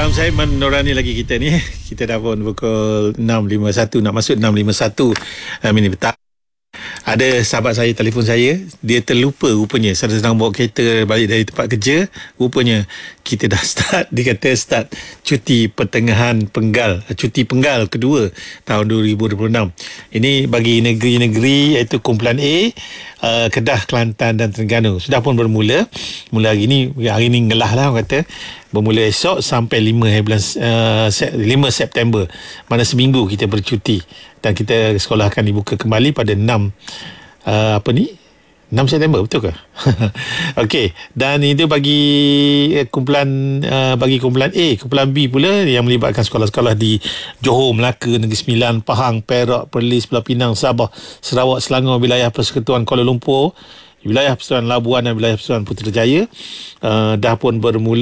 Salam saya Norani lagi kita ni. Kita dah pun pukul 6.51 nak masuk 6.51 minit petang. Ada sahabat saya telefon saya, dia terlupa rupanya sedang bawa kereta balik dari tempat kerja, rupanya kita dah start, dia kata start cuti pertengahan penggal, cuti penggal kedua tahun 2026. Ini bagi negeri-negeri iaitu kumpulan A, Kedah, Kelantan dan Terengganu. Sudah pun bermula. Mula hari ni ngelah lah orang kata. Bermula esok sampai 5 September. Mana seminggu kita bercuti. Dan kita sekolah akan dibuka kembali pada 6 September, betul ke? Okey, dan itu bagi kumpulan A. Kumpulan B pula yang melibatkan sekolah-sekolah di Johor, Melaka, Negeri Sembilan, Pahang, Perak, Perlis, Pulau Pinang, Sabah, Sarawak, Selangor, wilayah Persekutuan Kuala Lumpur, wilayah Persekutuan Labuan dan wilayah Persekutuan Putrajaya dah pun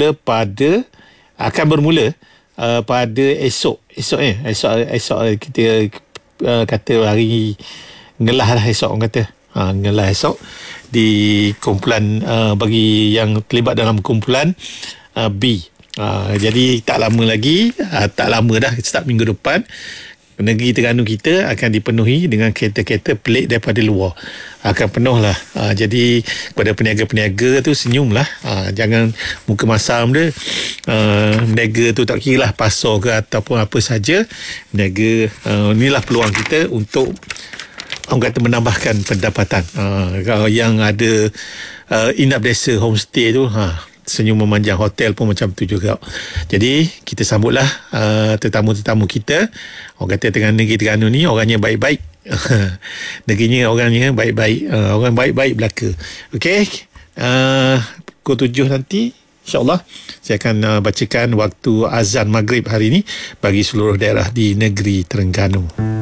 akan bermula pada esok kita kata hari ngelah lah esok orang kata. Ngelah esok di kumpulan bagi yang terlibat dalam kumpulan B. Jadi tak lama dah start minggu depan negeri Terengganu kita akan dipenuhi dengan kereta-kereta pelik daripada luar. Akan penuh lah. Jadi kepada peniaga-peniaga tu senyumlah. Jangan muka masam dia. Peniaga tu tak kira lah pasar ke ataupun apa saja. Peniaga, inilah peluang kita untuk orang kata menambahkan pendapatan. Kalau yang ada inap desa homestay tu, senyum memanjang hotel pun macam tu juga. Jadi kita sambutlah tetamu-tetamu kita. Orang kata negeri Terengganu ni orangnya baik-baik. Negerinya orangnya baik-baik. Orang baik-baik belaka. Okey. Pukul 7 nanti InsyaAllah saya akan bacakan waktu azan maghrib hari ini bagi seluruh daerah di negeri Terengganu.